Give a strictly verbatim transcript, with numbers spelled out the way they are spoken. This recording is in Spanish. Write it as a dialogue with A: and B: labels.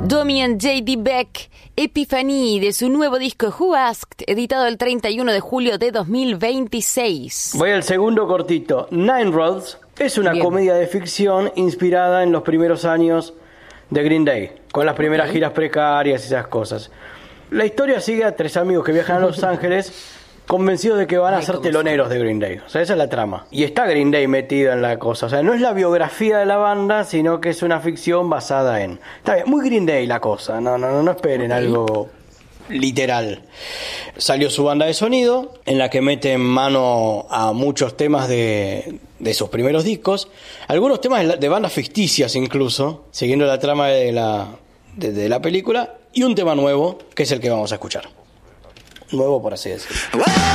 A: Domian J D. Beck, Epiphany, de su nuevo disco Who Asked, editado el treinta y uno de julio de dos mil veintiséis.
B: Voy al segundo cortito. Nine Roads es una Bien. comedia de ficción inspirada en los primeros años de Green Day, con las primeras okay. giras precarias y esas cosas. La historia sigue a tres amigos que viajan a Los Ángeles convencidos de que van a ser teloneros de Green Day. O sea, esa es la trama. Y está Green Day metido en la cosa. O sea, no es la biografía de la banda, sino que es una ficción basada en... Está bien, muy Green Day la cosa. No, no, no, no esperen okay. algo literal. Salió su banda de sonido, en la que mete en mano a muchos temas de, de sus primeros discos. Algunos temas de, de bandas ficticias incluso, siguiendo la trama de la, de, de la película. Y un tema nuevo, que es el que vamos a escuchar. Nuevo, por así decirlo.